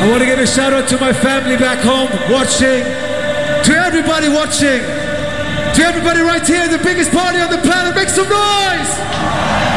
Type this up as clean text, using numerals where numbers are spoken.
I want to give a shout out to my family back home watching, to everybody watching, to everybody right here, the biggest party on the planet. Make some noise!